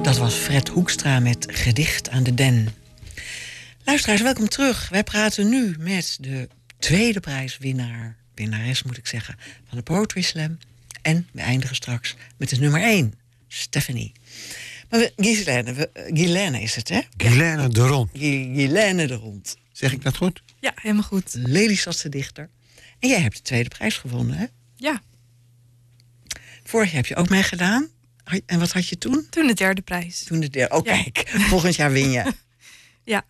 Dat was Fred Hoekstra met Gedicht aan de Den. Luisteraars, welkom terug. Wij praten nu met de tweede winnares moet ik zeggen, van de Poetry Slam. En we eindigen straks met de nummer 1, Stephanie. Maar Guilaine is het, hè? Guilaine de Rond. Guilaine de Rond. Zeg ik dat goed? Ja, helemaal goed. Lelystadse dichter. En jij hebt de tweede prijs gewonnen, hè? Ja. Vorig jaar heb je ook meegedaan. En wat had je toen? Toen de derde prijs. Oh, kijk. Volgend jaar win je. Ja.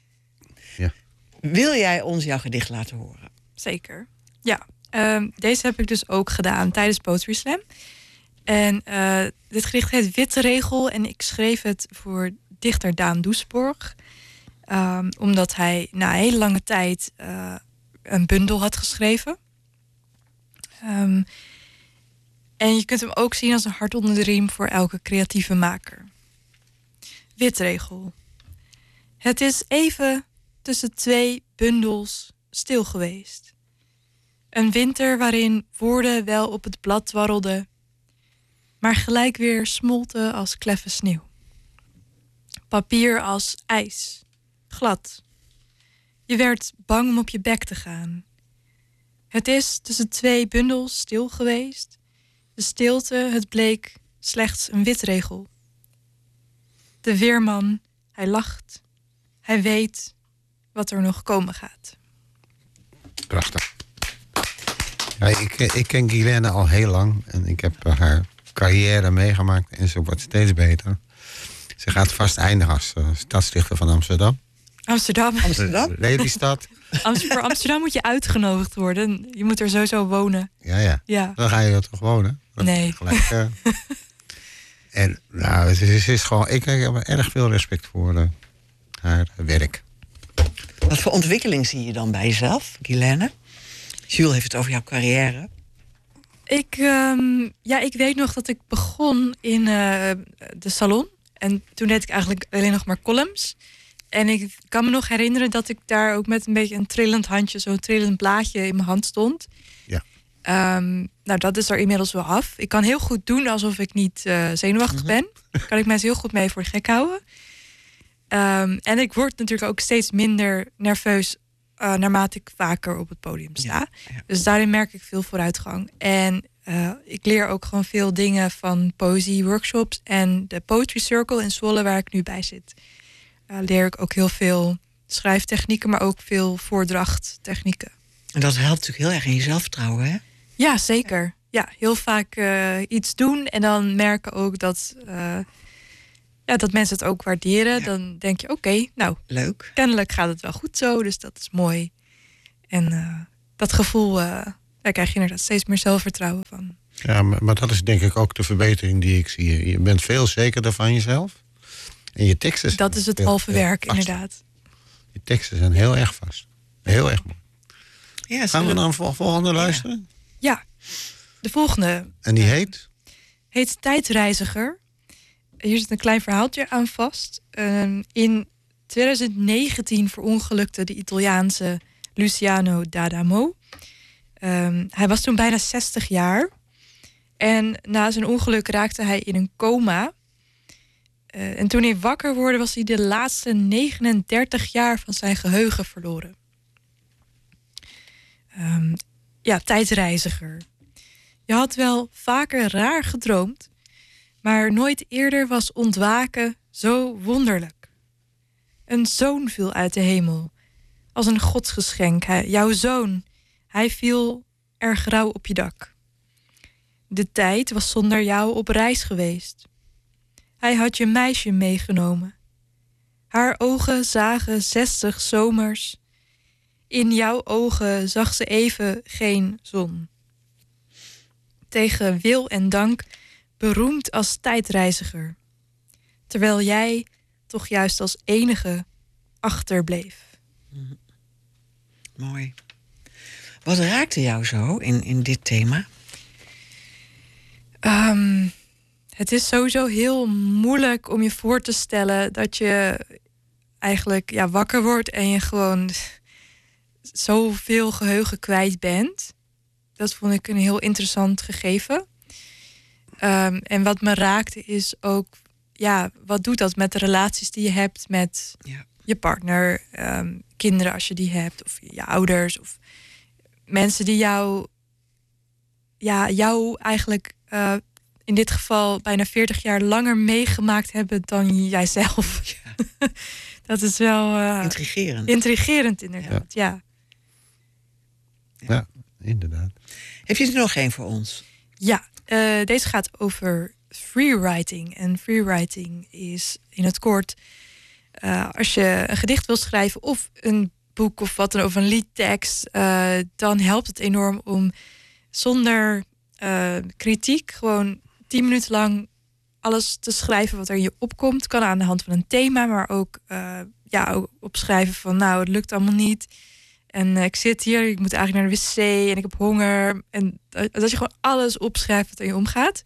Wil jij ons jouw gedicht laten horen? Zeker. Ja. Deze heb ik dus ook gedaan tijdens Poetry Slam. En dit gedicht heet Witte Regel. En ik schreef het voor dichter Daan Doesborg. Omdat hij na een hele lange tijd een bundel had geschreven. En je kunt hem ook zien als een hart onder de riem voor elke creatieve maker. Witregel. Het is even tussen twee bundels stil geweest. Een winter waarin woorden wel op het blad dwarrelden, maar gelijk weer smolten als kleffe sneeuw. Papier als ijs, glad. Je werd bang om op je bek te gaan. Het is tussen twee bundels stil geweest. De stilte, het bleek slechts een witregel. De weerman, hij lacht. Hij weet wat er nog komen gaat. Prachtig. Ja, ik ken Guilaine al heel lang. En ik heb haar carrière meegemaakt. En ze wordt steeds beter. Ze gaat vast eindigen als stadsdichter van Amsterdam. Amsterdam? Lelystad. Voor Amsterdam moet je uitgenodigd worden. Je moet er sowieso wonen. Ja. Dan ga je er toch wonen? Nee. Gelijk, en nou, het is gewoon... Ik heb er erg veel respect voor haar werk. Wat voor ontwikkeling zie je dan bij jezelf, Guilaine? Jules heeft het over jouw carrière. Ik weet nog dat ik begon in de salon. En toen deed ik eigenlijk alleen nog maar columns. En ik kan me nog herinneren dat ik daar ook met een beetje een trillend handje, zo'n trillend blaadje in mijn hand stond. Ja. Nou, dat is er inmiddels wel af. Ik kan heel goed doen alsof ik niet zenuwachtig ben. Daar kan ik mensen heel goed mee voor de gek houden. En ik word natuurlijk ook steeds minder nerveus naarmate ik vaker op het podium sta. Ja. Dus daarin merk ik veel vooruitgang. En ik leer ook gewoon veel dingen van poëzie-workshops en de Poetry Circle in Zwolle, waar ik nu bij zit. Leer ik ook heel veel schrijftechnieken, maar ook veel voordrachttechnieken. En dat helpt natuurlijk heel erg in je zelfvertrouwen, hè? Ja, zeker. Ja, heel vaak iets doen en dan merken ook dat mensen het ook waarderen. Ja. Dan denk je, oké, nou, leuk. Kennelijk gaat het wel goed zo, dus dat is mooi. En dat gevoel, daar krijg je inderdaad steeds meer zelfvertrouwen van. Ja, maar dat is denk ik ook de verbetering die ik zie. Je bent veel zekerder van jezelf. En je teksten zijn... Dat is het halve werk, inderdaad. Je teksten zijn heel erg vast. Heel erg mooi. Ja, gaan we naar een volgende luisteren? Ja, de volgende. En die heet? Heet Tijdreiziger. Hier zit een klein verhaaltje aan vast. In 2019 verongelukte de Italiaanse Luciano d'Adamo. Hij was toen bijna 60 jaar. En na zijn ongeluk raakte hij in een coma. En toen hij wakker wurde, was hij de laatste 39 jaar van zijn geheugen verloren. Tijdreiziger. Je had wel vaker raar gedroomd, maar nooit eerder was ontwaken zo wonderlijk. Een zoon viel uit de hemel, als een godsgeschenk. Jouw zoon, hij viel erg grauw op je dak. De tijd was zonder jou op reis geweest. Hij had je meisje meegenomen. Haar ogen zagen 60 zomers. In jouw ogen zag ze even geen zon. Tegen wil en dank beroemd als tijdreiziger. Terwijl jij toch juist als enige achterbleef. Mooi. Wat raakte jou zo in dit thema? Het is sowieso heel moeilijk om je voor te stellen dat je eigenlijk wakker wordt en je gewoon zoveel geheugen kwijt bent. Dat vond ik een heel interessant gegeven. En wat me raakte is ook wat doet dat met de relaties die je hebt met je partner, kinderen als je die hebt, of je ouders, of mensen die jou eigenlijk in dit geval bijna 40 jaar langer meegemaakt hebben dan jijzelf. Ja. Dat is wel intrigerend inderdaad, ja. Ja, inderdaad. Heb je er nog één voor ons? Ja, deze gaat over freewriting. En freewriting is in het kort, als je een gedicht wil schrijven of een boek of wat dan, of een liedtekst, dan helpt het enorm om zonder kritiek gewoon 10 minuten lang alles te schrijven wat er in je opkomt. Kan aan de hand van een thema, maar ook ook opschrijven van nou, het lukt allemaal niet. En ik zit hier, ik moet eigenlijk naar de wc en ik heb honger. En dat je gewoon alles opschrijft wat er je omgaat.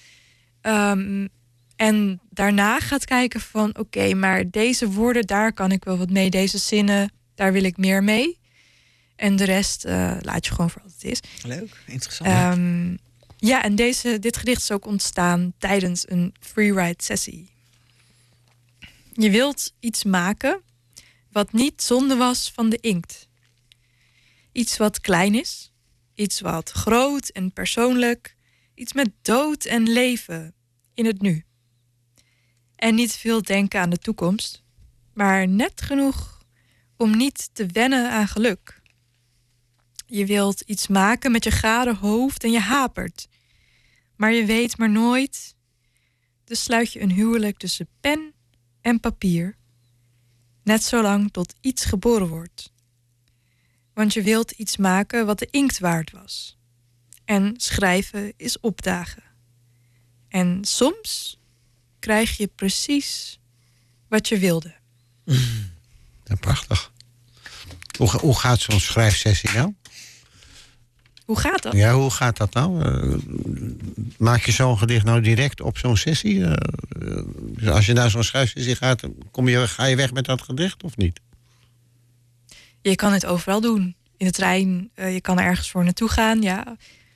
En daarna gaat kijken van oké, maar deze woorden, daar kan ik wel wat mee. Deze zinnen, daar wil ik meer mee. En de rest laat je gewoon voor wat het is. Leuk, interessant. En dit gedicht is ook ontstaan tijdens een freeride sessie. Je wilt iets maken wat niet zonde was van de inkt. Iets wat klein is, iets wat groot en persoonlijk, iets met dood en leven in het nu. En niet veel denken aan de toekomst, maar net genoeg om niet te wennen aan geluk. Je wilt iets maken met je gare hoofd en je hapert, maar je weet maar nooit. Dus sluit je een huwelijk tussen pen en papier, net zolang tot iets geboren wordt. Want je wilt iets maken wat de inkt waard was. En schrijven is opdagen. En soms krijg je precies wat je wilde. Ja, prachtig. Hoe gaat zo'n schrijfsessie nou? Hoe gaat dat? Ja, hoe gaat dat nou? Maak je zo'n gedicht nou direct op zo'n sessie? Dus als je naar zo'n schrijfsessie gaat, ga je weg met dat gedicht of niet? Je kan het overal doen. In de trein, je kan er ergens voor naartoe gaan, ja.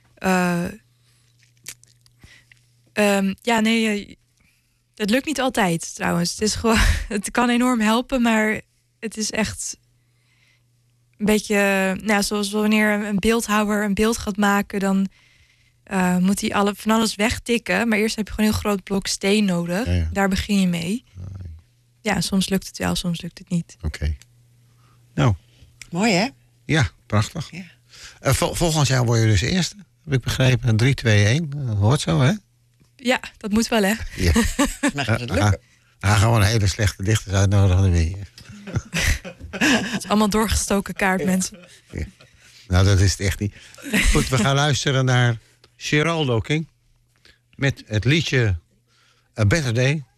Het lukt niet altijd trouwens. Het is gewoon, het kan enorm helpen, maar het is echt een beetje, zoals wanneer een beeldhouwer een beeld gaat maken, dan moet hij van alles wegtikken. Maar eerst heb je gewoon een heel groot blok steen nodig. Ja. Daar begin je mee. Ja, soms lukt het wel, soms lukt het niet. Oké. Nou. Mooi, hè? Ja, prachtig. Ja. Volgend jaar word je dus eerste, heb ik begrepen. 3, 2, 1. Hoort zo, hè? Ja, dat moet wel, hè? Ja. Maar gaat het lukken? Dan gaan we een hele slechte dichters uitnodigen. Dan weer. Het is allemaal doorgestoken kaart, mensen. Ja. Nou, dat is het echt niet. Goed, we gaan luisteren naar Geraldo King met het liedje A Better Day.